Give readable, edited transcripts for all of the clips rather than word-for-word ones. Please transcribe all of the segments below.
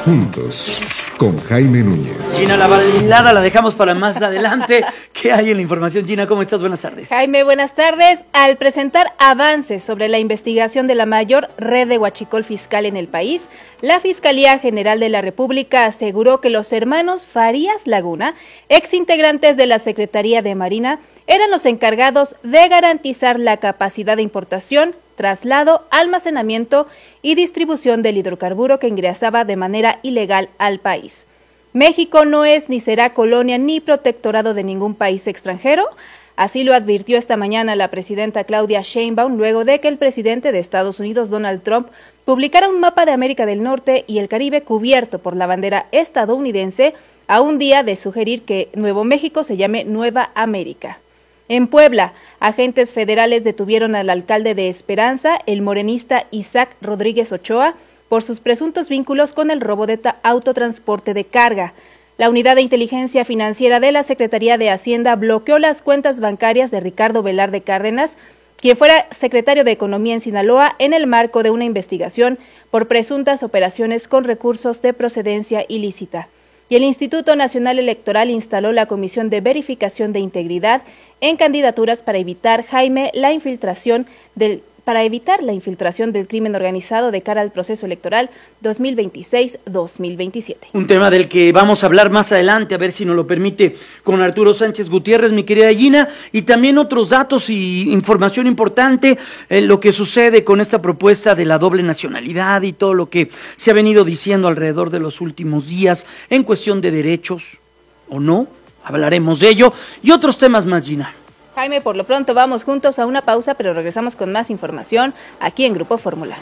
Juntos, con Jaime Núñez. Gina, la bailada la dejamos para más adelante. ¿Qué hay en la información, Gina? ¿Cómo estás? Buenas tardes. Jaime, buenas tardes. Al presentar avances sobre la investigación de la mayor red de huachicol fiscal en el país, la Fiscalía General de la República aseguró que los hermanos Farías Laguna, exintegrantes de la Secretaría de Marina, eran los encargados de garantizar la capacidad de importación, traslado, almacenamiento y distribución del hidrocarburo que ingresaba de manera ilegal al país. México no es ni será colonia ni protectorado de ningún país extranjero, así lo advirtió esta mañana la presidenta Claudia Sheinbaum luego de que el presidente de Estados Unidos, Donald Trump, publicara un mapa de América del Norte y el Caribe cubierto por la bandera estadounidense a un día de sugerir que Nuevo México se llame Nueva América. En Puebla, agentes federales detuvieron al alcalde de Esperanza, el morenista Isaac Rodríguez Ochoa, por sus presuntos vínculos con el robo de autotransporte de carga. La Unidad de Inteligencia Financiera de la Secretaría de Hacienda bloqueó las cuentas bancarias de Ricardo Velarde Cárdenas, quien fuera secretario de Economía en Sinaloa, en el marco de una investigación por presuntas operaciones con recursos de procedencia ilícita. Y el Instituto Nacional Electoral instaló la Comisión de Verificación de Integridad en candidaturas para evitar, Jaime, la infiltración del crimen organizado de cara al proceso electoral 2026-2027. Un tema del que vamos a hablar más adelante, a ver si nos lo permite, con Arturo Sánchez Gutiérrez, mi querida Gina, y también otros datos y información importante, lo que sucede con esta propuesta de la doble nacionalidad y todo lo que se ha venido diciendo alrededor de los últimos días en cuestión de derechos o no, hablaremos de ello y otros temas más, Gina. Jaime, por lo pronto vamos juntos a una pausa, pero regresamos con más información aquí en Grupo Fórmula.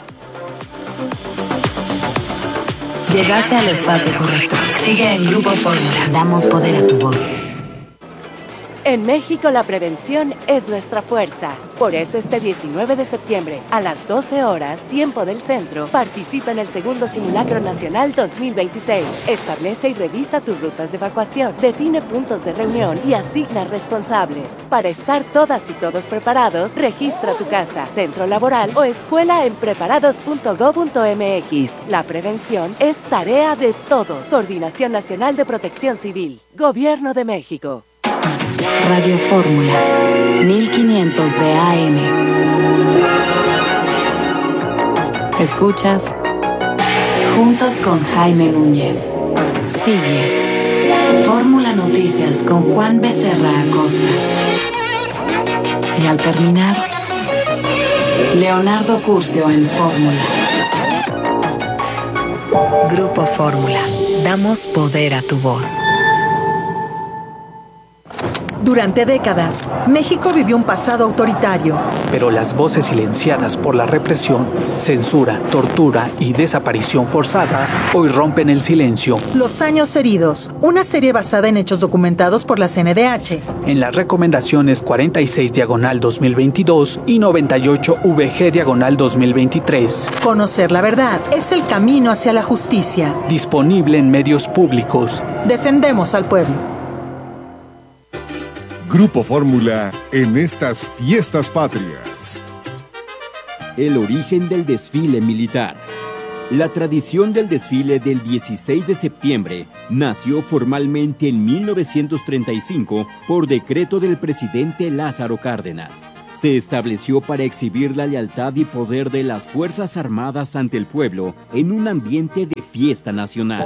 Llegaste al espacio correcto. Sigue en Grupo Fórmula. Damos poder a tu voz. En México la prevención es nuestra fuerza. Por eso este 19 de septiembre, a las 12 horas, tiempo del centro, participa en el segundo Simulacro Nacional 2026. Establece y revisa tus rutas de evacuación, define puntos de reunión y asigna responsables. Para estar todas y todos preparados, registra tu casa, centro laboral o escuela en preparados.go.mx. La prevención es tarea de todos. Coordinación Nacional de Protección Civil. Gobierno de México. Radio Fórmula, 1500 de AM. Escuchas Juntos con Jaime Núñez. Sigue Fórmula Noticias con Juan Becerra Acosta. Y al terminar, Leonardo Curcio en Fórmula. Grupo Fórmula. Damos poder a tu voz. Durante décadas, México vivió un pasado autoritario. Pero las voces silenciadas por la represión, censura, tortura y desaparición forzada hoy rompen el silencio. Los años heridos, una serie basada en hechos documentados por la CNDH. En las recomendaciones 46/2022 y 98/VG/2023. Conocer la verdad es el camino hacia la justicia. Disponible en medios públicos. Defendemos al pueblo. Grupo Fórmula en estas fiestas patrias. El origen del desfile militar. La tradición del desfile del 16 de septiembre nació formalmente en 1935 por decreto del presidente Lázaro Cárdenas. Se estableció para exhibir la lealtad y poder de las Fuerzas Armadas ante el pueblo en un ambiente de fiesta nacional.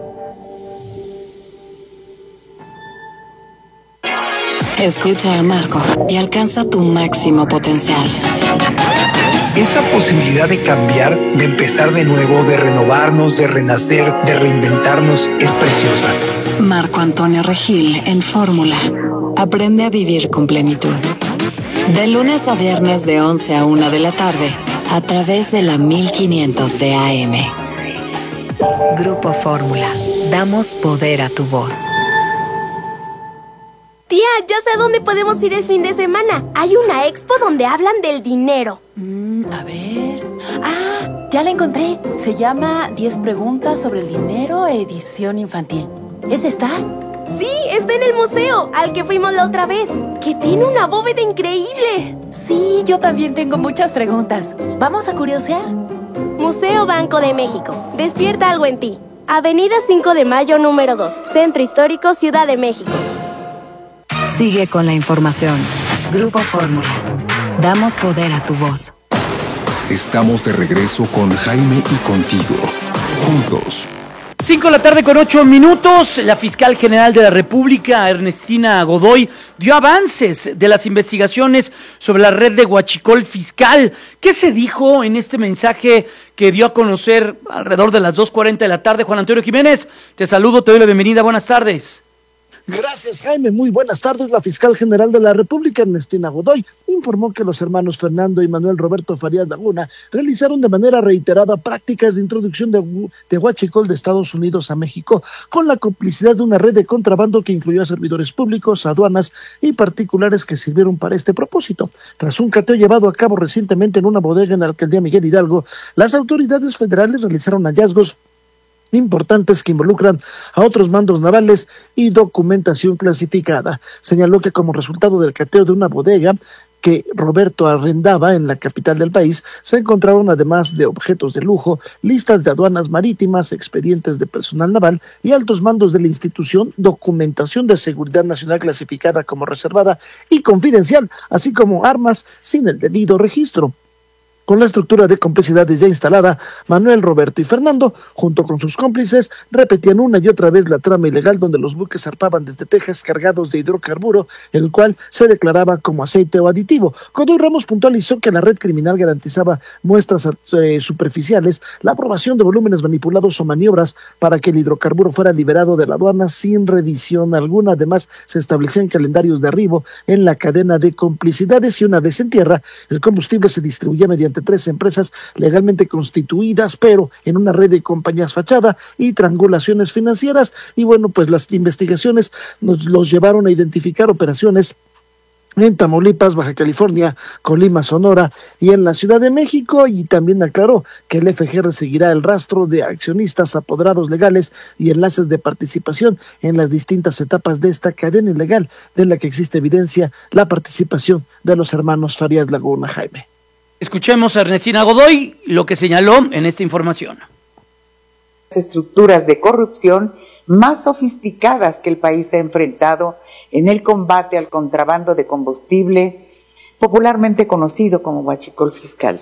Escucha a Marco y alcanza tu máximo potencial. Esa posibilidad de cambiar, de empezar de nuevo, de renovarnos, de renacer, de reinventarnos, es preciosa. Marco Antonio Regil en Fórmula. Aprende a vivir con plenitud. De lunes a viernes de 11 a 1 de la tarde, a través de la 1500 de AM. Grupo Fórmula. Damos poder a tu voz. Tía, ya sé a dónde podemos ir el fin de semana. Hay una expo donde hablan del dinero. A ver... ¡Ah! Ya la encontré. Se llama 10 preguntas sobre el dinero, edición infantil. ¿Es esta? Sí, está en el museo, al que fuimos la otra vez. Que tiene una bóveda increíble. Sí, yo también tengo muchas preguntas. ¿Vamos a curiosear? Museo Banco de México. Despierta algo en ti. Avenida 5 de Mayo, número 2, Centro Histórico, Ciudad de México. Sigue con la información. Grupo Fórmula. Damos poder a tu voz. Estamos de regreso con Jaime y contigo. Juntos. 5:08 p.m. La fiscal general de la República, Ernestina Godoy, dio avances de las investigaciones sobre la red de huachicol fiscal. ¿Qué se dijo en este mensaje que dio a conocer alrededor de las 2:40 de la tarde? Juan Antonio Jiménez, te saludo, te doy la bienvenida, buenas tardes. Gracias, Jaime. Muy buenas tardes. La fiscal general de la República, Ernestina Godoy, informó que los hermanos Fernando y Manuel Roberto Farías Laguna realizaron de manera reiterada prácticas de introducción de huachicol de Estados Unidos a México, con la complicidad de una red de contrabando que incluyó a servidores públicos, aduanas y particulares que sirvieron para este propósito. Tras un cateo llevado a cabo recientemente en una bodega en la alcaldía Miguel Hidalgo, las autoridades federales realizaron hallazgos importantes que involucran a otros mandos navales y documentación clasificada. Señaló que como resultado del cateo de una bodega que Roberto arrendaba en la capital del país, se encontraron además de objetos de lujo, listas de aduanas marítimas, expedientes de personal naval y altos mandos de la institución, documentación de seguridad nacional clasificada como reservada y confidencial, así como armas sin el debido registro. Con la estructura de complicidades ya instalada, Manuel, Roberto y Fernando, junto con sus cómplices, repetían una y otra vez la trama ilegal donde los buques zarpaban desde Texas cargados de hidrocarburo, el cual se declaraba como aceite o aditivo. Godoy Ramos puntualizó que la red criminal garantizaba muestras superficiales, la aprobación de volúmenes manipulados o maniobras para que el hidrocarburo fuera liberado de la aduana sin revisión alguna. Además, se establecían calendarios de arribo en la cadena de complicidades y una vez en tierra, el combustible se distribuía mediante 3 empresas legalmente constituidas, pero en una red de compañías fachada y triangulaciones financieras. Y bueno, pues las investigaciones los llevaron a identificar operaciones en Tamaulipas, Baja California, Colima, Sonora y en la Ciudad de México, y también aclaró que el FGR seguirá el rastro de accionistas, apoderados legales y enlaces de participación en las distintas etapas de esta cadena ilegal de la que existe evidencia la participación de los hermanos Farías Laguna. Jaime. Escuchemos a Ernestina Godoy lo que señaló en esta información. Estructuras de corrupción más sofisticadas que el país ha enfrentado en el combate al contrabando de combustible, popularmente conocido como huachicol fiscal.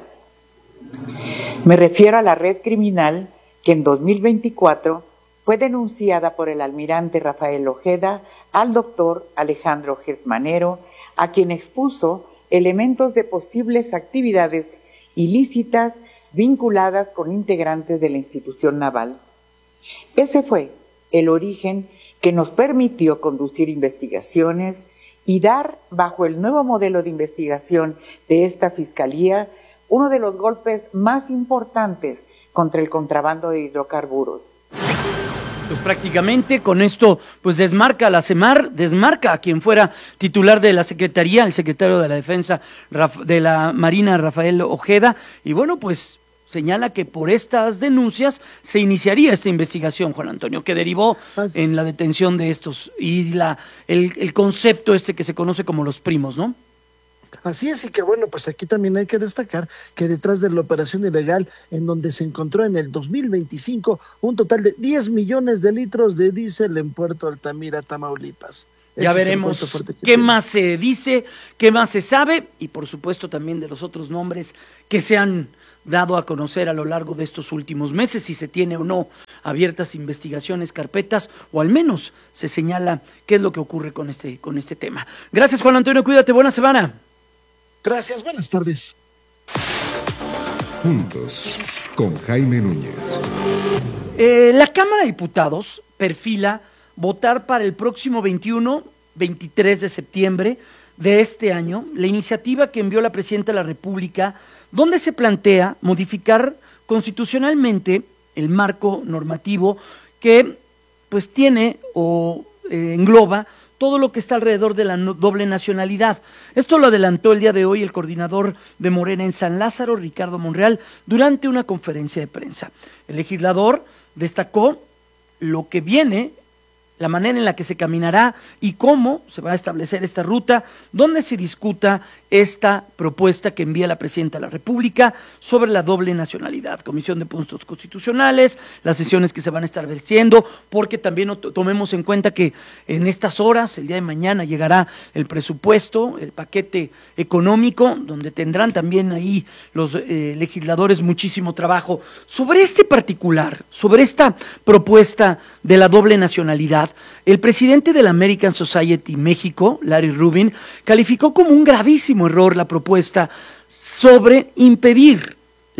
Me refiero a la red criminal que en 2024 fue denunciada por el almirante Rafael Ojeda al doctor Alejandro Gersmanero, a quien expuso elementos de posibles actividades ilícitas vinculadas con integrantes de la institución naval. Ese fue el origen que nos permitió conducir investigaciones y dar, bajo el nuevo modelo de investigación de esta Fiscalía, uno de los golpes más importantes contra el contrabando de hidrocarburos. Pues prácticamente con esto pues desmarca a la CEMAR, desmarca a quien fuera titular de la Secretaría, el secretario de la Defensa de la Marina, Rafael Ojeda, y bueno, pues señala que por estas denuncias se iniciaría esta investigación, Juan Antonio, que derivó en la detención de estos y el concepto que se conoce como los primos, ¿no? Así es, y que bueno, pues aquí también hay que destacar que detrás de la operación ilegal, en donde se encontró en el 2025 un total de 10 millones de litros de diésel en Puerto Altamira, Tamaulipas. Ya veremos qué más se dice, qué más se sabe, y por supuesto también de los otros nombres que se han dado a conocer a lo largo de estos últimos meses, si se tiene o no abiertas investigaciones, carpetas, o al menos se señala qué es lo que ocurre con este tema. Gracias, Juan Antonio, cuídate, buena semana. Gracias, buenas tardes. Juntos, con Jaime Núñez. La Cámara de Diputados perfila votar para el próximo 21-23 de septiembre de este año la iniciativa que envió la Presidenta de la República, donde se plantea modificar constitucionalmente el marco normativo que pues tiene o engloba todo lo que está alrededor de la doble nacionalidad. Esto lo adelantó el día de hoy el coordinador de Morena en San Lázaro, Ricardo Monreal, durante una conferencia de prensa. El legislador destacó lo que viene la manera en la que se caminará y cómo se va a establecer esta ruta, donde se discuta esta propuesta que envía la Presidenta de la República sobre la doble nacionalidad, Comisión de Puntos Constitucionales, las sesiones que se van a estar venciendo, porque también tomemos en cuenta que en estas horas, el día de mañana, llegará el presupuesto, el paquete económico, donde tendrán también ahí los legisladores muchísimo trabajo. Sobre este particular, sobre esta propuesta de la doble nacionalidad, el presidente de la American Society México, Larry Rubin, calificó como un gravísimo error la propuesta sobre impedir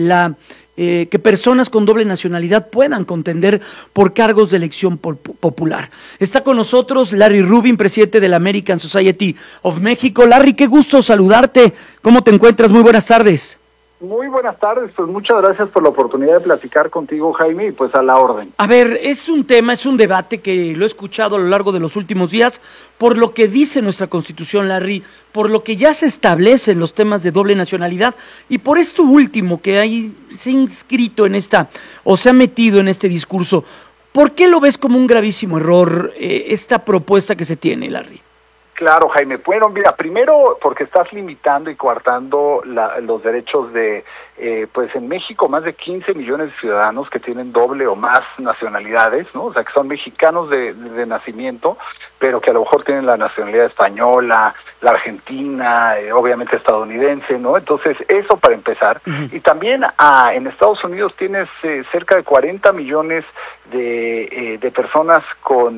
que personas con doble nacionalidad puedan contender por cargos de elección popular. Está con nosotros Larry Rubin, presidente de la American Society of México. Larry, qué gusto saludarte. ¿Cómo te encuentras? Muy buenas tardes. Muy buenas tardes, pues muchas gracias por la oportunidad de platicar contigo, Jaime, y pues a la orden. A ver, es un debate que lo he escuchado a lo largo de los últimos días, por lo que dice nuestra Constitución, Larry, por lo que ya se establecen los temas de doble nacionalidad, y por esto último que se ha inscrito en o se ha metido en este discurso. ¿Por qué lo ves como un gravísimo error esta propuesta que se tiene, Larry? Claro, Jaime. Bueno, mira, primero porque estás limitando y coartando los derechos de, pues en México más de 15 millones de ciudadanos que tienen doble o más nacionalidades, ¿no? O sea, que son mexicanos de nacimiento, pero que a lo mejor tienen la nacionalidad española, la argentina, obviamente estadounidense, ¿no? Entonces, eso para empezar. Y también en Estados Unidos tienes cerca de 40 millones de personas con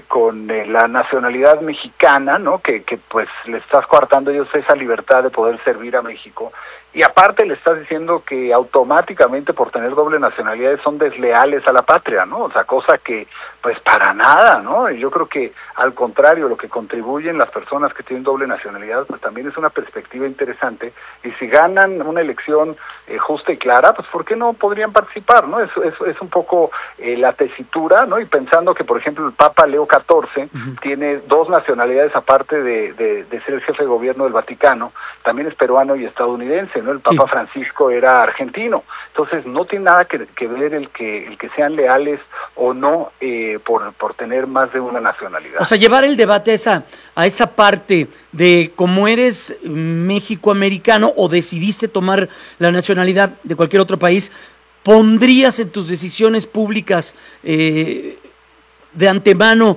la nacionalidad mexicana, ¿no? Que pues le estás coartando a ellos esa libertad de poder servir a México. Y aparte le estás diciendo que automáticamente por tener doble nacionalidad son desleales a la patria, ¿no? O sea, cosa que pues para nada, ¿no? Y yo creo que al contrario, lo que contribuyen las personas que tienen doble nacionalidad pues también es una perspectiva interesante, y si ganan una elección justa y clara, pues ¿por qué no podrían participar, no? Es un poco la tesitura, ¿no? Y pensando que, por ejemplo, el Papa Leo XIV tiene dos nacionalidades aparte de ser el jefe de gobierno del Vaticano, también es peruano y estadounidense, ¿no? El Papa Francisco era argentino. Entonces no tiene nada que ver el que sean leales o no por tener más de una nacionalidad. O sea, llevar el debate a esa parte de cómo eres mexicoamericano o decidiste tomar la nacionalidad de cualquier otro país, ¿pondrías en tus decisiones públicas de antemano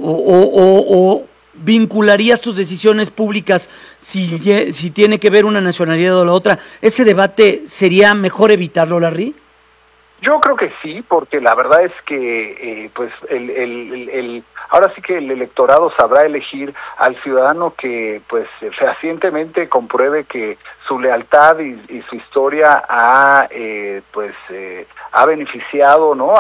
o vincularías tus decisiones públicas si tiene que ver una nacionalidad o la otra? ¿Ese debate sería mejor evitarlo, Larry? Yo creo que sí, porque la verdad es que pues ahora sí que el electorado sabrá elegir al ciudadano que pues fehacientemente compruebe que su lealtad y su historia ha beneficiado, ¿no?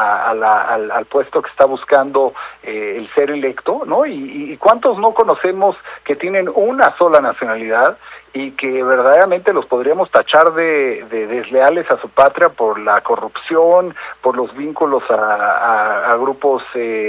al puesto que está buscando el ser electo, ¿no? Y cuántos no conocemos que tienen una sola nacionalidad y que verdaderamente los podríamos tachar de desleales a su patria por la corrupción, por los vínculos a grupos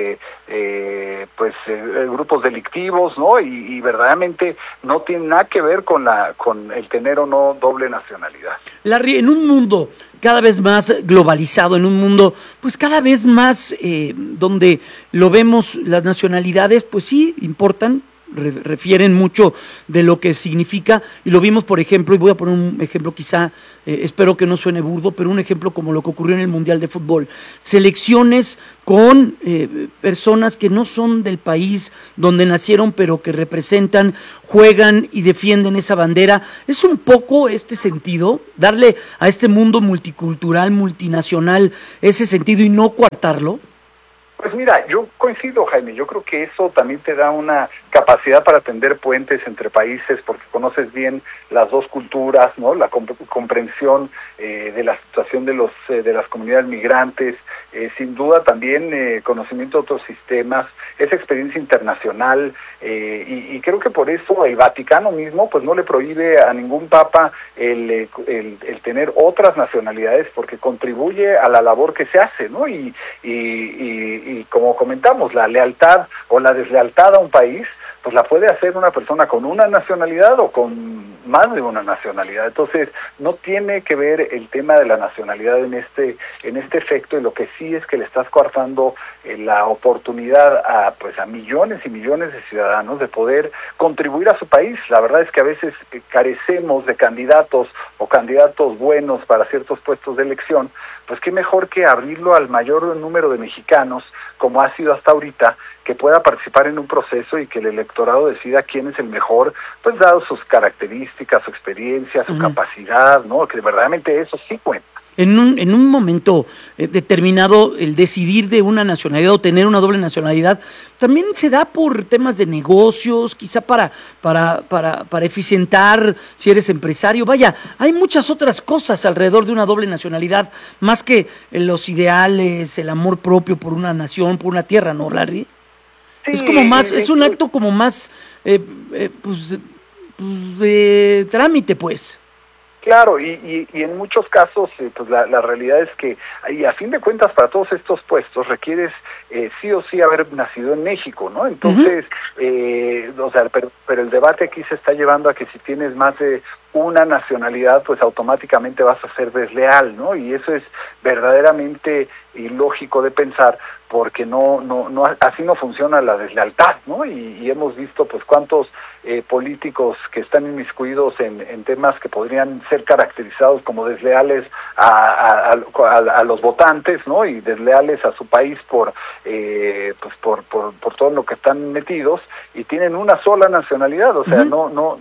grupos delictivos, ¿no? Y verdaderamente no tiene nada que ver con el tener o no doble nacionalidad. Larry, en un mundo cada vez más globalizado, en un mundo pues cada vez más donde lo vemos, las nacionalidades pues sí importan, refieren mucho de lo que significa, y lo vimos, por ejemplo, y voy a poner un ejemplo quizá, espero que no suene burdo, pero un ejemplo como lo que ocurrió en el Mundial de Fútbol, selecciones con personas que no son del país donde nacieron, pero que representan, juegan y defienden esa bandera. Es un poco este sentido, darle a este mundo multicultural, multinacional, ese sentido y no coartarlo. Pues mira, yo coincido, Jaime, yo creo que eso también te da una capacidad para tender puentes entre países, porque conoces bien las dos culturas, ¿no? La comprensión de la situación de las comunidades migrantes, sin duda también conocimiento de otros sistemas, esa experiencia internacional, y creo que por eso el Vaticano mismo pues no le prohíbe a ningún papa el tener otras nacionalidades, porque contribuye a la labor que se hace, ¿no? Y como comentamos, la lealtad o la deslealtad a un país pues la puede hacer una persona con una nacionalidad o con más de una nacionalidad. Entonces no tiene que ver el tema de la nacionalidad en este efecto, y lo que sí es que le estás coartando la oportunidad a millones y millones de ciudadanos de poder contribuir a su país. La verdad es que a veces carecemos de candidatos o candidatos buenos para ciertos puestos de elección, pues qué mejor que abrirlo al mayor número de mexicanos, como ha sido hasta ahorita, que pueda participar en un proceso y que el electorado decida quién es el mejor, pues dado sus características, su experiencia, su capacidad, ¿no? Que verdaderamente eso sí cuenta. En un momento determinado, el decidir de una nacionalidad o tener una doble nacionalidad también se da por temas de negocios, quizá para eficientar si eres empresario. Vaya, hay muchas otras cosas alrededor de una doble nacionalidad, más que los ideales, el amor propio por una nación, por una tierra, ¿no, Larry? Sí, es como más, es un acto como más de trámite, pues. Claro, y en muchos casos pues la realidad es que, y a fin de cuentas, para todos estos puestos requieres sí o sí haber nacido en México, ¿no? Entonces, o sea, pero el debate aquí se está llevando a que si tienes más de una nacionalidad, pues automáticamente vas a ser desleal, ¿no? Y eso es verdaderamente ilógico de pensar, porque no así no funciona la deslealtad, ¿no? Y hemos visto pues cuántos políticos que están inmiscuidos en temas que podrían ser caracterizados como desleales a los votantes, ¿no? Y desleales a su país por todo lo que están metidos, y tienen una sola nacionalidad, o sea, no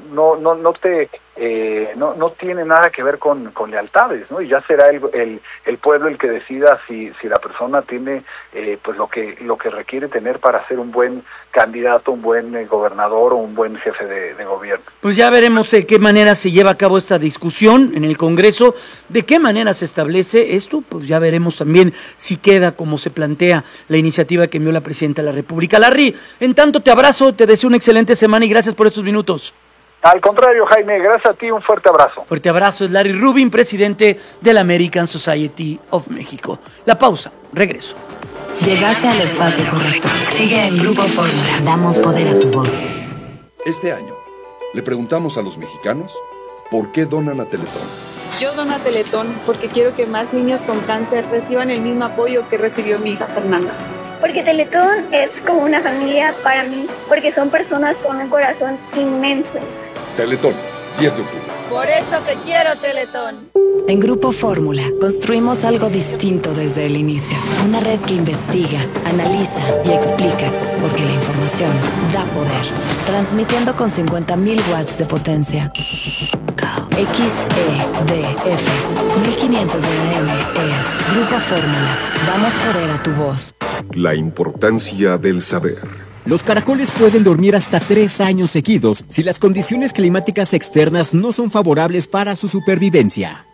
tiene nada que ver con lealtades, ¿no? Y ya será el pueblo el que decida si la persona tiene pues lo que requiere tener para ser un buen candidato, un buen gobernador o un buen jefe de gobierno. Pues ya veremos de qué manera se lleva a cabo esta discusión en el Congreso, de qué manera se establece esto, pues ya veremos también si queda como se plantea la iniciativa que envió la Presidenta de la República. Larry, en tanto te abrazo, te deseo una excelente semana y gracias por estos minutos. Al contrario, Jaime, gracias a ti, un fuerte abrazo. Fuerte abrazo, es Larry Rubin, presidente de la American Society of México. La pausa, regreso. Llegaste al espacio correcto. Sigue en Grupo Fórmula. Damos poder a tu voz. Este año, le preguntamos a los mexicanos por qué donan a Teletón. Yo dono a Teletón porque quiero que más niños con cáncer reciban el mismo apoyo que recibió mi hija Fernanda. Porque Teletón es como una familia para mí, porque son personas con un corazón inmenso. Teletón, 10 de octubre. Por eso te quiero, Teletón. En Grupo Fórmula construimos algo distinto desde el inicio. Una red que investiga, analiza y explica, porque la información da poder. Transmitiendo con 50.000 watts de potencia. XEDF 1500 de AM es Grupo Fórmula. Damos poder a tu voz. La importancia del saber. Los caracoles pueden dormir hasta 3 años seguidos si las condiciones climáticas externas no son favorables para su supervivencia.